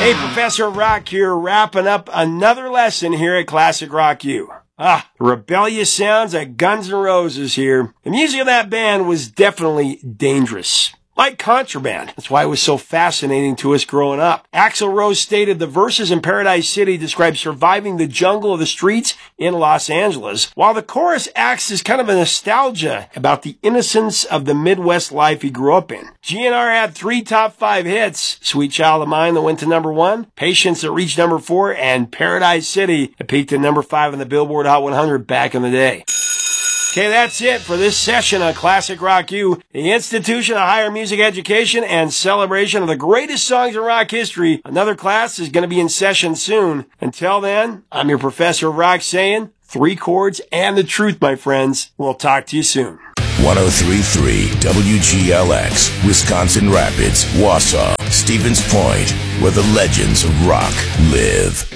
Hey, Professor Rock here, wrapping up another lesson here at Classic Rock U. The rebellious sounds of Guns N' Roses here. The music of that band was definitely dangerous. Like contraband. That's why it was so fascinating to us growing up. Axl Rose stated the verses in Paradise City describe surviving the jungle of the streets in Los Angeles, while the chorus acts as kind of a nostalgia about the innocence of the Midwest life he grew up in. GNR had 3 top 5 hits: Sweet Child of Mine that went to number 1, Patience that reached number 4, and Paradise City that peaked at number 5 on the Billboard Hot 100 back in the day. Okay, that's it for this session on Classic Rock U, the institution of higher music education and celebration of the greatest songs in rock history. Another class is going to be in session soon. Until then, I'm your Professor of Rock saying 3 chords and the truth, my friends. We'll talk to you soon. 103.3 WGLX, Wisconsin Rapids, Wausau, Stevens Point, where the legends of rock live.